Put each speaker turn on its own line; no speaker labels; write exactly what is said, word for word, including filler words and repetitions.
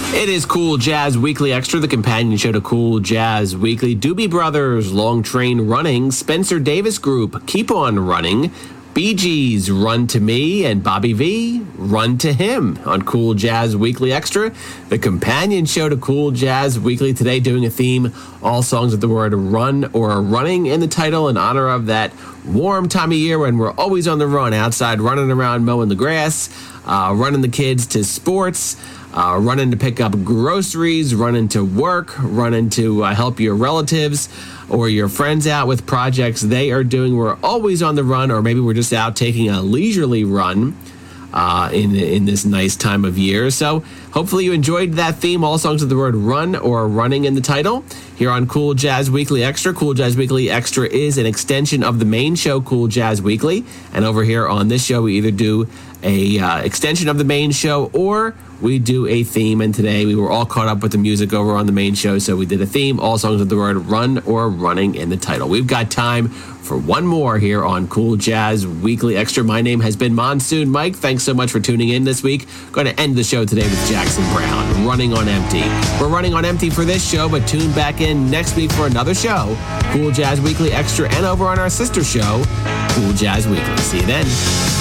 It is Cool Jazz Weekly Extra, the companion show to Cool Jazz Weekly. Doobie Brothers, Long Train Running, Spencer Davis Group, Keep On Running, Bee Gees, Run to Me, and Bobby V, Run to Him on Cool Jazz Weekly Extra, the companion show to Cool Jazz Weekly. Today doing a theme, all songs with the word run or running in the title in honor of that warm time of year when we're always on the run, outside running around mowing the grass, uh, running the kids to sports, Uh, running to pick up groceries, running to work, running to uh, help your relatives or your friends out with projects they are doing. We're always on the run, or maybe we're just out taking a leisurely run uh, in in this nice time of year. So hopefully you enjoyed that theme, all songs with the word run or running in the title, here on Cool Jazz Weekly Extra. Cool Jazz Weekly Extra is an extension of the main show, Cool Jazz Weekly. And over here on this show, we either do a uh, extension of the main show or we do a theme. And today we were all caught up with the music over on the main show, so we did a theme, all songs with the word run or running in the title. We've got time for one more here on Cool Jazz Weekly Extra. My name has been Monsoon Mike. Thanks so much for tuning in this week. Going to end the show today with Jackson Brown, Running on Empty. We're running on empty for this show, but tune back in next week for another show, Cool Jazz Weekly Extra, and over on our sister show, Cool Jazz Weekly. See you then.